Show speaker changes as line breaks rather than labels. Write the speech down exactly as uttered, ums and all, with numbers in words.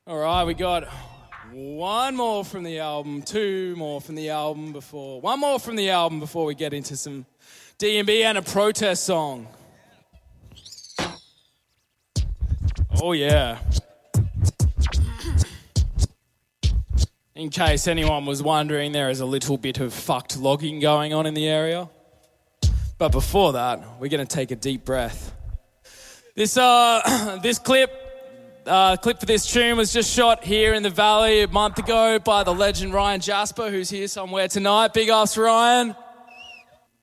All right, we got one more from the album, two more from the album before, one more from the album before we get into some D and B and a protest song. Oh yeah. In case anyone was wondering, there is a little bit of fucked logging going on in the area. But before that, we're going to take a deep breath. This uh, this clip, uh, clip for this tune was just shot here in the Valley a month ago by the legend Ryan Jasper, who's here somewhere tonight. Big ups, Ryan.